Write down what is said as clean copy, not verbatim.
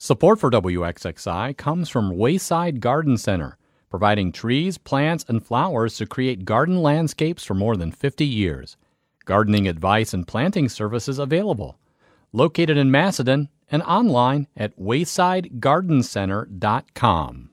Support for WXXI comes from Wayside Garden Center, providing trees, plants, and flowers to create garden landscapes for more than 50 years. Gardening advice and planting services available. Located in Macedon and online at waysidegardencenter.com.